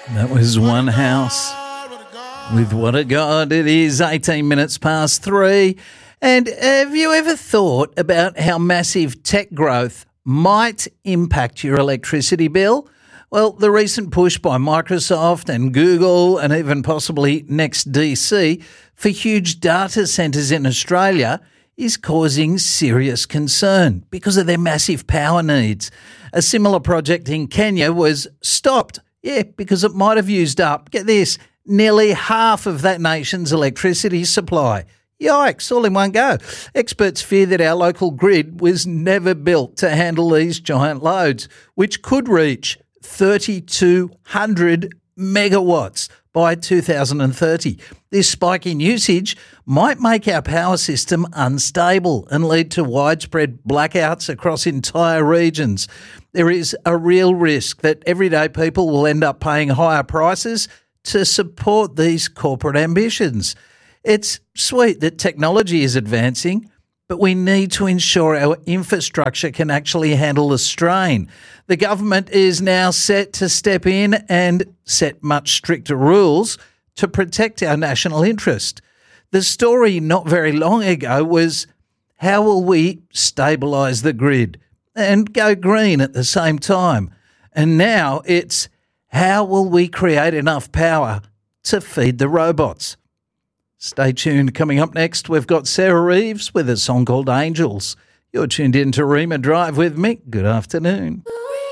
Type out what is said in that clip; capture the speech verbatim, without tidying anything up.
That was One House with What a God. It is eighteen minutes past three. And have you ever thought about how massive tech growth might impact your electricity bill? Well, the recent push by Microsoft and Google and even possibly NextDC for huge data centres in Australia is causing serious concern because of their massive power needs. A similar project in Kenya was stopped. Yeah, because it might have used up, get this, nearly half of that nation's electricity supply. Yikes, all in one go. Experts fear that our local grid was never built to handle these giant loads, which could reach thirty-two hundred megawatts by two thousand thirty. This spike in usage might make our power system unstable and lead to widespread blackouts across entire regions. There is a real risk that everyday people will end up paying higher prices to support these corporate ambitions. It's sweet that technology is advancing, but we need to ensure our infrastructure can actually handle the strain. The government is now set to step in and set much stricter rules to protect our national interest. The story not very long ago was, how will we stabilise the grid and go green at the same time? And now it's, how will we create enough power to feed the robots? Stay tuned. Coming up next, we've got Sarah Reeves with a song called Angels. You're tuned in to Rima Drive with me. Good afternoon.